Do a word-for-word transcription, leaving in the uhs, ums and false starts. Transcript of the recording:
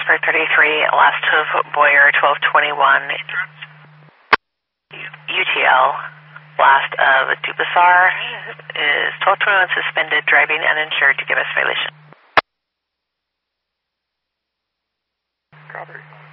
Casper thirty-three, last of Boyer twelve twenty-one, U T L, last of Dubasar, is twelve twenty-one suspended, driving uninsured to give us violation. Copy.